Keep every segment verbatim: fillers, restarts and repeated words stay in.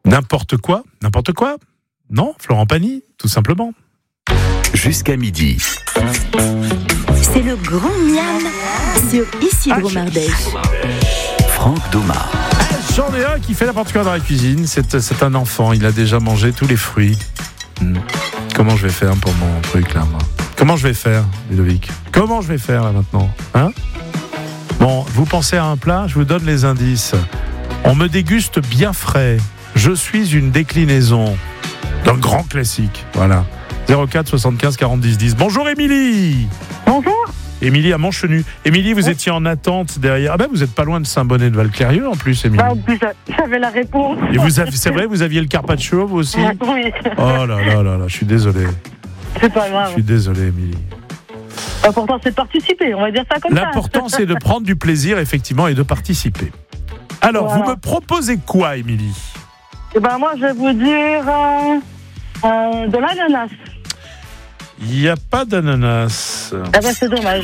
N'importe quoi, n'importe quoi. Non, Florent Pagny, tout simplement. Jusqu'à midi. C'est le grand miam sur Isidro Mardèche. Franck Doma. J'en ai un qui fait n'importe quoi dans la cuisine. C'est, c'est un enfant, il a déjà mangé tous les fruits. Hmm. Comment je vais faire pour mon truc là, moi ? Comment je vais faire, Ludovic ? Comment je vais faire là maintenant ? Hein ? Bon, vous pensez à un plat, je vous donne les indices. On me déguste bien frais. Je suis une déclinaison d'un grand classique. Voilà. zéro quatre soixante-quinze quarante dix dix. Bonjour Émilie. Bonjour. Émilie à Montchenu. Émilie, vous oui. étiez en attente derrière. Ah ben, vous n'êtes pas loin de Saint-Bonnet de Valclérieux en plus, Émilie. Bah, en plus, j'avais la réponse. Et vous avez, c'est vrai, vous aviez le carpaccio, vous aussi ? Oui. Oh là là là là, je suis désolé. C'est pas grave. Je suis désolé, Émilie. L'important, c'est de participer, on va dire ça comme ça. L'important, c'est de prendre du plaisir, effectivement, et de participer. Alors, voilà. vous me proposez quoi, Émilie ? Eh ben, moi, je vais vous dire euh, euh, de l'ananas. Il n'y a pas d'ananas. Eh ben, c'est dommage.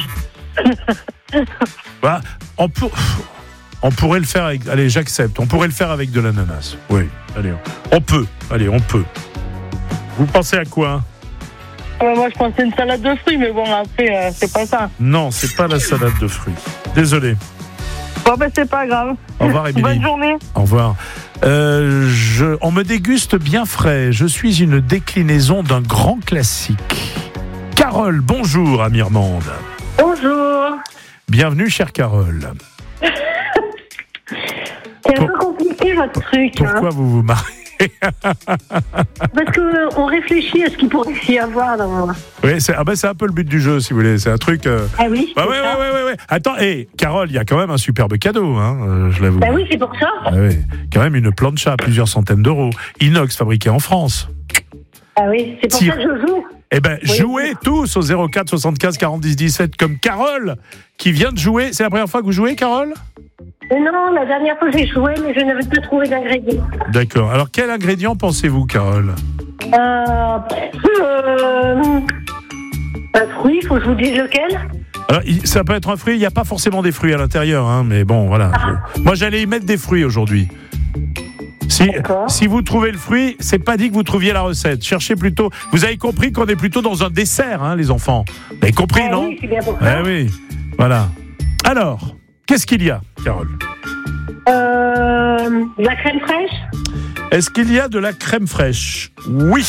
Bah, on, pour... on pourrait le faire avec... Allez, j'accepte. On pourrait le faire avec de l'ananas. Oui, allez. On peut. Allez, on peut. Vous pensez à quoi ? Euh, moi, je pensais une salade de fruits, mais bon, après, euh, c'est pas ça. Non, c'est pas la salade de fruits. Désolé. Bon, ben, c'est pas grave. Au revoir, Émilie. Bonne journée. Au revoir. Euh, je... On me déguste bien frais. Je suis une déclinaison d'un grand classique. Carole, bonjour, à Mirmande. Bonjour. Bienvenue, chère Carole. C'est un Pour... peu compliqué votre truc. Pourquoi hein. vous vous marrez ? Parce qu'on réfléchit à ce qu'il pourrait y avoir dans... Oui, c'est, ah ben c'est un peu le but du jeu, si vous voulez. C'est un truc... Euh... Ah oui, bah c'est ouais, ça. ouais, ouais, ouais. Attends, hé, Carole, il y a quand même un superbe cadeau, hein, euh, je l'avoue. Bah oui, c'est pour ça. Ah oui, quand même une plancha à plusieurs centaines d'euros. Inox, fabriquée en France. Ah oui, c'est pour Tire. ça que je joue. Eh ben, Oui. jouez tous au zéro quatre soixante-quinze quarante dix dix-sept comme Carole, qui vient de jouer. C'est la première fois que vous jouez, Carole ? Mais non, la dernière fois j'ai joué, mais je n'avais pas trouvé d'ingrédients. D'accord. Alors, quel ingrédient pensez-vous, Carole ? Euh... euh un fruit, faut que je vous dise lequel. Alors, il- ça peut être un fruit, il n'y a pas forcément des fruits à l'intérieur, hein, mais bon, voilà. Je- Moi, j'allais y mettre des fruits aujourd'hui. Si, D'accord. si vous trouvez le fruit, c'est pas dit que vous trouviez la recette. Cherchez plutôt. Vous avez compris qu'on est plutôt dans un dessert, hein, les enfants. Vous avez compris, Ah non ? oui, c'est bien pour ça. Eh oui. Voilà. Alors, qu'est-ce qu'il y a, Carole ? Euh... de la crème fraîche. Est-ce qu'il y a de la crème fraîche ? Oui.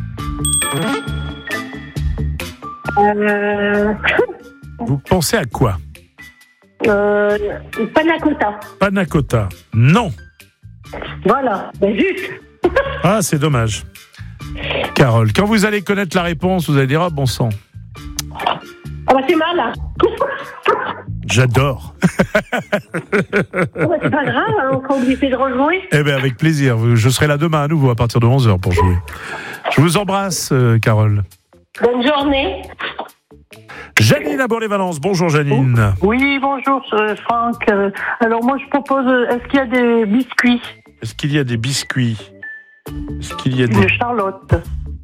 Euh... Vous pensez à quoi ? euh... panna cotta. Panna cotta ? Non. Voilà, ben juste. Ah, c'est dommage. Carole, quand vous allez connaître la réponse, vous allez dire « Ah, bon sang, Ah bah c'est mal, là. j'adore !» Ah bah, c'est pas grave, hein, on sera obligé de rejouer. Eh bien, avec plaisir. Je serai là demain à nouveau à partir de onze heures pour jouer. Je vous embrasse, euh, Carole. Bonne journée. Janine à Bourg-les-Valences. Bonjour, Janine. Oui, bonjour, euh, Franck. Euh, alors, moi, je propose, euh, est-ce qu'il y a des biscuits ? Est-ce qu'il y a des biscuits ? Est-ce qu'il y a des Une Charlotte. biscuits ?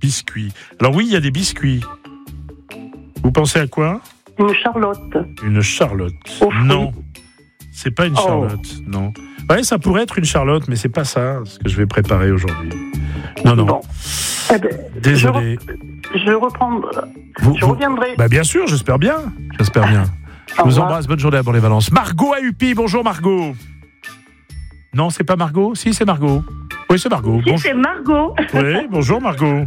Alors oui, il y a des biscuits. Vous pensez à quoi ? Une Charlotte. Une Charlotte. Aux fruits. Non, c'est pas une Oh. Charlotte. Non. Ouais, ça pourrait être une Charlotte, mais c'est pas ça ce que je vais préparer aujourd'hui. Non, non. Bon. Eh ben, Désolé. Je, re- je reprends. Vous- je vous- reviendrai. Bah bien sûr, j'espère bien. J'espère bien. Je Au vous revoir. embrasse. Bonne journée à Bourg-les-Valences. Margot à Upi. Bonjour Margot. Non, c'est pas Margot. Si, c'est Margot. Oui, c'est Margot. Si, Bonjour. c'est Margot. Oui, bonjour Margot.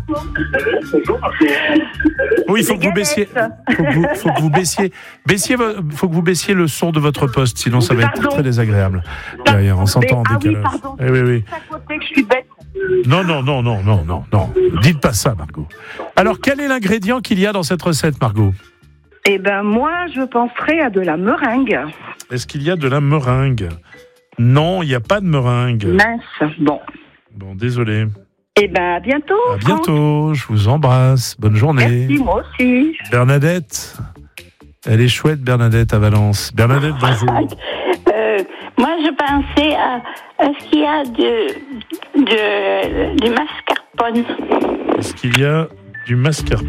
Oui, il faut que vous baissiez. Faut que vous, faut que vous baissiez. Baissiez. vo- Faut que vous baissiez le son de votre poste, sinon ça va être Pardon. très désagréable. Derrière, on s'entend en Mais- ah oui, décalage. pardon. Eh oui, oui. À côté que je suis bête. Non, non, non, non, non, non, non. Dites pas ça, Margot. Alors, quel est l'ingrédient qu'il y a dans cette recette, Margot ? Eh ben moi, je penserais à de la meringue. Est-ce qu'il y a de la meringue ? Non, il n'y a pas de meringue. Mince. Bon. Bon, désolé. Eh ben à bientôt. À Franck. bientôt, je vous embrasse. Bonne journée. Merci, moi aussi. Bernadette, elle est chouette, Bernadette, à Valence. Bernadette, bonjour. Euh, moi, je pensais à est-ce qu'il y a de, de, du mascarpone? Est-ce qu'il y a du mascarpone ?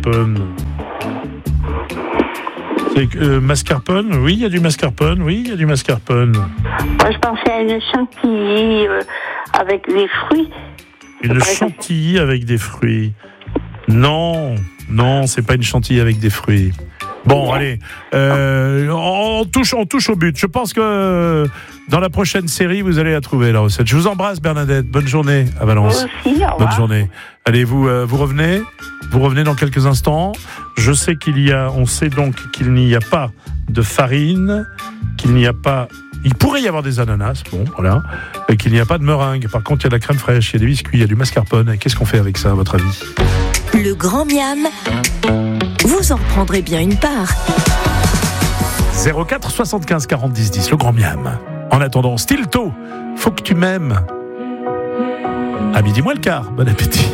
C'est que, euh, mascarpone, oui, il y a du mascarpone, oui, il y a du mascarpone. Moi, je pensais à une chantilly euh, avec des fruits. Une chantilly avec des fruits. Non, non, c'est pas une chantilly avec des fruits. Bon, allez, euh, on, touche, on touche au but. Je pense que dans la prochaine série, vous allez la trouver, la recette. Je vous embrasse, Bernadette. Bonne journée à Valence. Vous aussi, au revoir. Bonne journée. Allez, vous, euh, vous revenez. Vous revenez dans quelques instants. Je sais qu'il y a, on sait donc qu'il n'y a pas de farine, qu'il n'y a pas. Il pourrait y avoir des ananas, bon, voilà, et qu'il n'y a pas de meringue. Par contre, il y a de la crème fraîche, il y a des biscuits, il y a du mascarpone. Et qu'est-ce qu'on fait avec ça, à votre avis ? Le grand miam, vous en prendrez bien une part. zéro quatre soixante-quinze quarante dix dix, le grand miam. En attendant, Stilto, faut que tu m'aimes. À midi moins le quart, bon appétit.